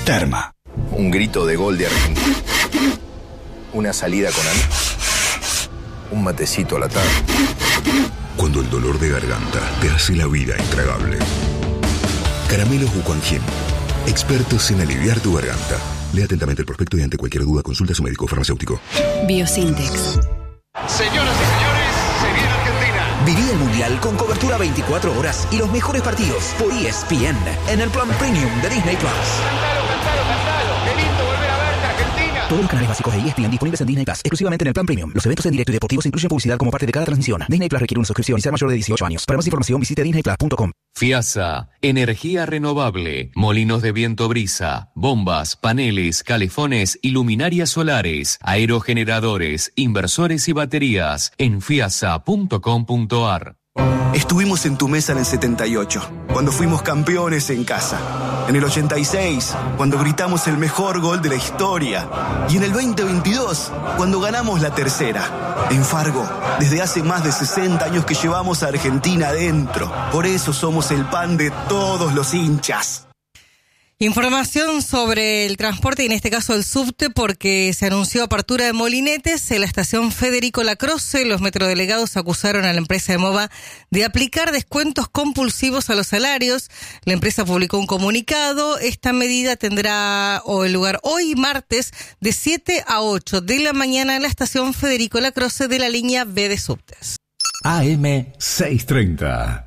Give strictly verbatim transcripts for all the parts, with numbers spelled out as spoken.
Terma. Un grito de gol de Argentina. Una salida con amigos. Un matecito a la tarde. Cuando el dolor de garganta te hace la vida intragable. Caramelos Wuquanjin. Expertos en aliviar tu garganta. Lea atentamente el prospecto y ante cualquier duda consulta a su médico farmacéutico. Biosintex. Señoras y señores, se viene Argentina. Viví el Mundial con cobertura veinticuatro horas y los mejores partidos por E S P N en el plan premium de Disney Plus. Cantalo, cantalo, cantalo. Qué lindo volver a verte, Argentina. Todos los canales básicos de E S P N disponibles en Disney Plus, exclusivamente en el plan premium. Los eventos en directo y deportivos incluyen publicidad como parte de cada transmisión. Disney Plus requiere una suscripción y ser mayor de dieciocho años. Para más información visite disney plus punto com. FIASA, energía renovable, molinos de viento brisa, bombas, paneles, calefones y luminarias solares, aerogeneradores, inversores y baterías en fiasa punto com punto ar. Estuvimos en tu mesa en el setenta y ocho, cuando fuimos campeones en casa. En el ochenta y seis, cuando gritamos el mejor gol de la historia. Y en el veinte veintidós, cuando ganamos la tercera. En Fargo, desde hace más de sesenta años que llevamos a Argentina adentro. Por eso somos el pan de todos los hinchas. Información sobre el transporte y en este caso el subte, porque se anunció apertura de molinetes en la estación Federico Lacroce. Los metrodelegados acusaron a la empresa de MOVA de aplicar descuentos compulsivos a los salarios. La empresa publicó un comunicado. Esta medida tendrá o el lugar hoy martes de siete a ocho de la mañana en la estación Federico Lacroce de la línea B de subtes. A M seiscientos treinta.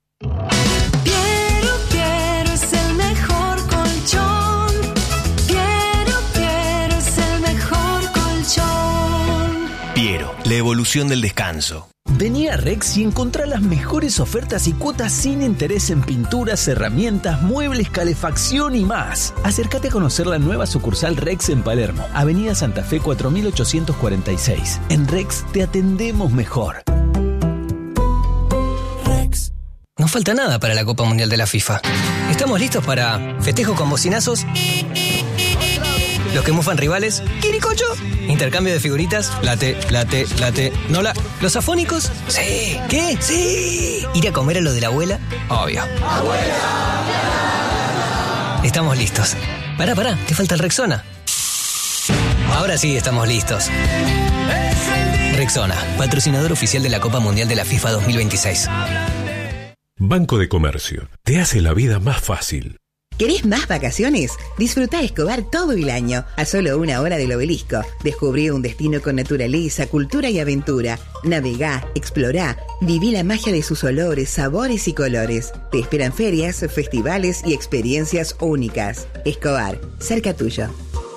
Piero, la evolución del descanso. Vení a Rex y encontrá las mejores ofertas y cuotas sin interés en pinturas, herramientas, muebles, calefacción y más. Acércate a conocer la nueva sucursal Rex en Palermo, Avenida Santa Fe cuatro mil ochocientos cuarenta y seis. En Rex te atendemos mejor. Rex. No falta nada para la Copa Mundial de la FIFA. Estamos listos para festejos con bocinazos, los que mufan rivales, quiricocho, intercambio de figuritas, late, late, late, no la... ¿Los afónicos? Sí. ¿Qué? Sí. ¿Ir a comer a lo de la abuela? Obvio. ¡Abuela! Estamos listos. Pará, pará, te falta el Rexona. Ahora sí estamos listos. Rexona, patrocinador oficial de la Copa Mundial de la FIFA dos mil veintiséis. Banco de Comercio, te hace la vida más fácil. ¿Querés más vacaciones? Disfrutá Escobar todo el año, a solo una hora del Obelisco. Descubrí un destino con naturaleza, cultura y aventura. Navegá, explorá, viví la magia de sus olores, sabores y colores. Te esperan ferias, festivales y experiencias únicas. Escobar, cerca tuyo.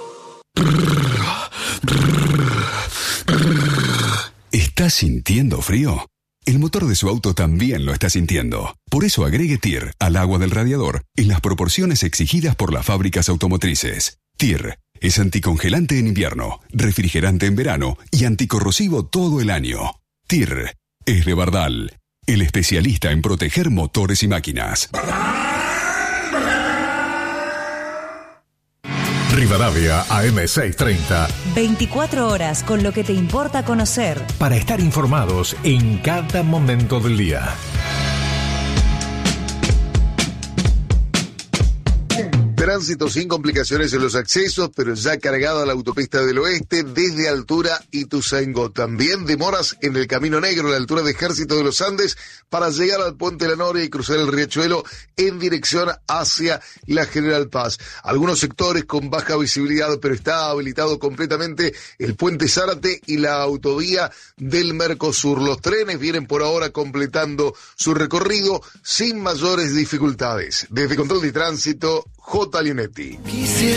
¿Estás sintiendo frío? El motor de su auto también lo está sintiendo. Por eso agregue T I R al agua del radiador en las proporciones exigidas por las fábricas automotrices. T I R es anticongelante en invierno, refrigerante en verano y anticorrosivo todo el año. T I R es de Bardal, el especialista en proteger motores y máquinas. Rivadavia A M seiscientos treinta. veinticuatro horas con lo que te importa conocer. Para estar informados en cada momento del día. Tránsito sin complicaciones en los accesos, pero ya cargado a la autopista del oeste desde Altura Ituzaingó. También demoras en el Camino Negro a la altura de Ejército de los Andes para llegar al Puente de la Noria y cruzar el Riachuelo en dirección hacia la General Paz. Algunos sectores con baja visibilidad, pero está habilitado completamente el Puente Zárate y la autovía del Mercosur. Los trenes vienen por ahora completando su recorrido sin mayores dificultades. Desde Control de Tránsito, J. Linetti.